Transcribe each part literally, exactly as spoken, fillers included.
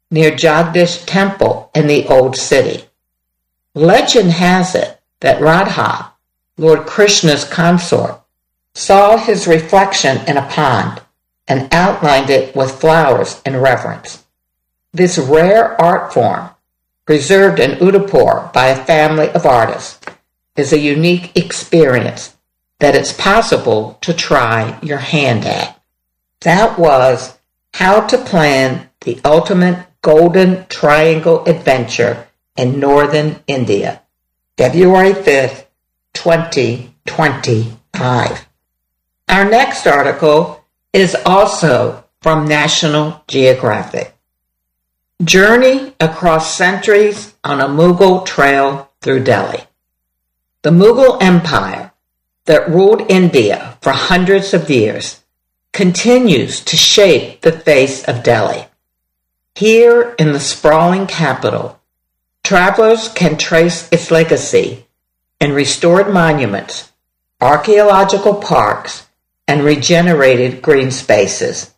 near Jagdish Temple in the Old City. Legend has it that Radha, Lord Krishna's consort, saw his reflection in a pond and outlined it with flowers in reverence. This rare art form, preserved in Udaipur by a family of artists, is a unique experience that it's possible to try your hand at. That was How to Plan the Ultimate Golden Triangle Adventure in Northern India, February fifth, twenty twenty-five. Our next article is also from National Geographic. Journey across centuries on a Mughal trail through Delhi. The Mughal Empire that ruled India for hundreds of years continues to shape the face of Delhi. Here in the sprawling capital, travelers can trace its legacy in restored monuments, archaeological parks, and regenerated green spaces.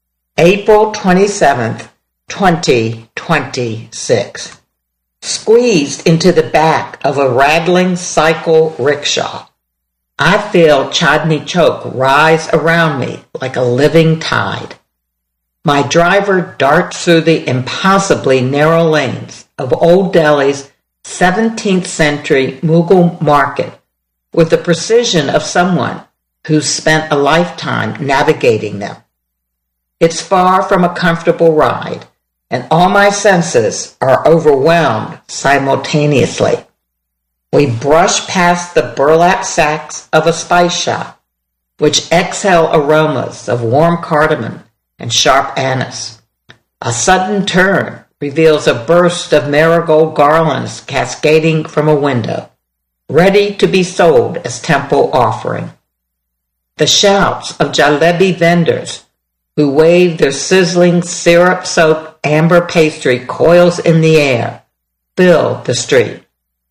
April twenty-seventh, twenty twenty-six. Squeezed into the back of a rattling cycle rickshaw, I feel Chandni Chowk rise around me like a living tide. My driver darts through the impossibly narrow lanes of Old Delhi's seventeenth century Mughal market with the precision of someone who's spent a lifetime navigating them. It's far from a comfortable ride, and all my senses are overwhelmed simultaneously. We brush past the burlap sacks of a spice shop, which exhale aromas of warm cardamom and sharp anise. A sudden turn reveals a burst of marigold garlands cascading from a window, ready to be sold as temple offering. The shouts of jalebi vendors who wave their sizzling syrup-soaked amber pastry coils in the air fill the street.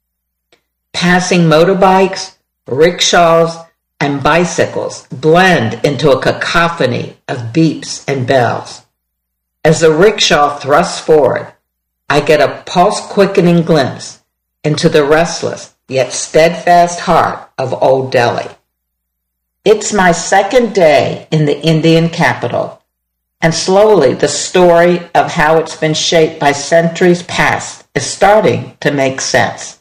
Passing motorbikes, rickshaws, and bicycles blend into a cacophony of beeps and bells. As the rickshaw thrusts forward, I get a pulse-quickening glimpse into the restless yet steadfast heart of Old Delhi. It's my second day in the Indian capital, and slowly the story of how it's been shaped by centuries past is starting to make sense.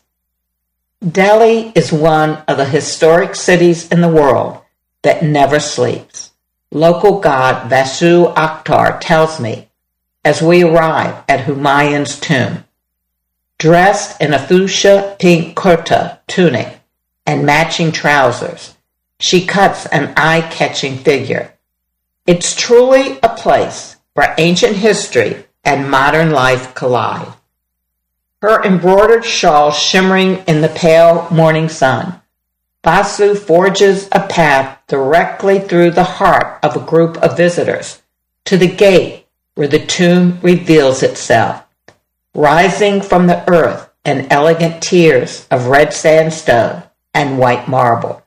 Delhi is one of the historic cities in the world that never sleeps. Local god Vasu Akhtar tells me as we arrive at Humayun's tomb. Dressed in a fuchsia pink kurta tunic and matching trousers, she cuts an eye-catching figure. It's truly a place where ancient history and modern life collide. Her embroidered shawl shimmering in the pale morning sun, Vasu forges a path directly through the heart of a group of visitors to the gate where the tomb reveals itself, rising from the earth in elegant tiers of red sandstone and white marble.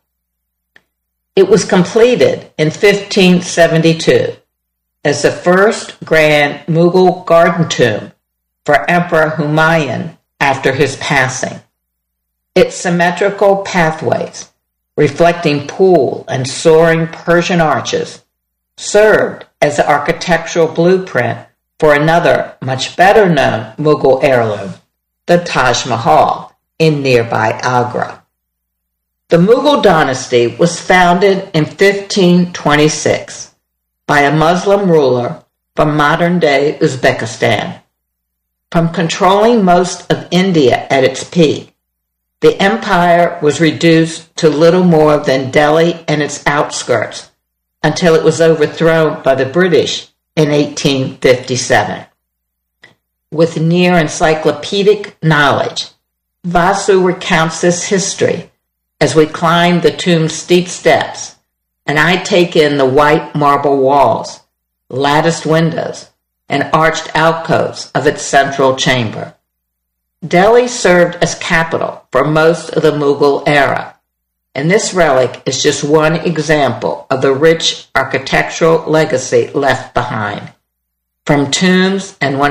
It was completed in fifteen seventy-two as the first grand Mughal garden tomb for Emperor Humayun after his passing. Its symmetrical pathways, reflecting pool and soaring Persian arches, served as the architectural blueprint for another much better known Mughal heirloom, the Taj Mahal in nearby Agra. The Mughal dynasty was founded in fifteen twenty-six by a Muslim ruler from modern-day Uzbekistan. From controlling most of India at its peak, the empire was reduced to little more than Delhi and its outskirts until it was overthrown by the British in eighteen fifty-seven. With near encyclopedic knowledge, Vasu recounts this history as we climb the tomb's steep steps, and I take in the white marble walls, latticed windows, and arched alcoves of its central chamber. Delhi served as capital for most of the Mughal era, and this relic is just one example of the rich architectural legacy left behind. From tombs and one